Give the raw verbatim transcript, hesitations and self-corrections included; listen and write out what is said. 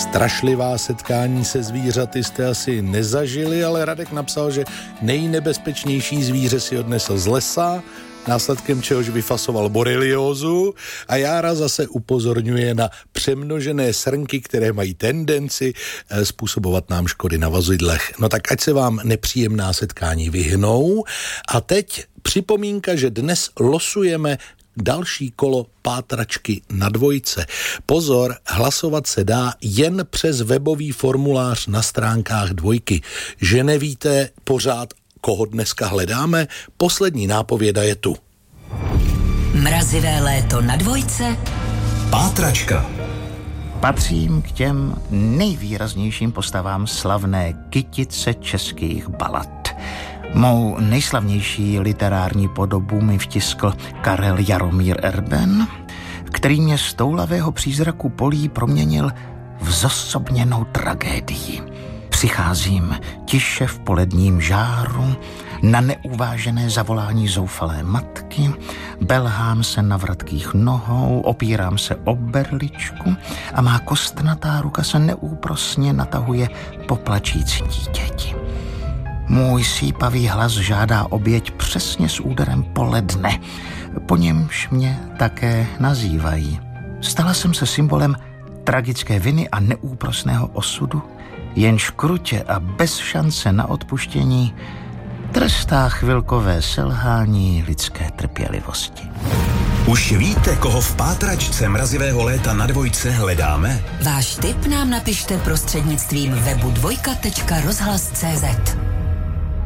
Strašlivá setkání se zvířaty jste asi nezažili, ale Radek napsal, že nejnebezpečnější zvíře si odnesl z lesa, následkem čehož vyfasoval boreliózu, a Jára zase upozorňuje na přemnožené srnky, které mají tendenci způsobovat nám škody na vozidlech. No tak ať se vám nepříjemná setkání vyhnou. A teď připomínka, že dnes losujeme další kolo pátračky na dvojce. Pozor, hlasovat se dá jen přes webový formulář na stránkách dvojky. Že nevíte pořád, koho dneska hledáme? Poslední nápověda je tu. Mrazivé léto na dvojce. Pátračka. Patřím k těm nejvýraznějším postavám slavné kytice českých balad. Mou nejslavnější literární podobu mi vtiskl Karel Jaromír Erben, který mě z toulavého přízraku polí proměnil v zosobněnou tragédii. Přicházím tiše v poledním žáru, na neuvážené zavolání zoufalé matky, belhám se na vratkých nohou, opírám se o berličku a má kostnatá ruka se neúprosně natahuje po plačícím dítěti. Můj sípavý hlas žádá oběť přesně s úderem poledne, po němž mě také nazývají. Stala jsem se symbolem tragické viny a neúprosného osudu, jenž krutě a bez šance na odpuštění trestá chvilkové selhání lidské trpělivosti. Už víte, koho v pátračce mrazivého léta na dvojce hledáme? Váš tip nám napište prostřednictvím webu dvojka tečka rozhlas tečka cé zet.